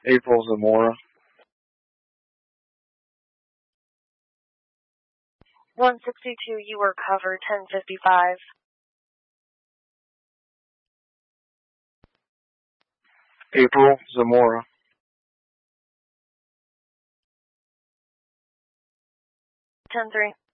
April Zamora. 162, you were covered, 1055. April Zamora. 10-3.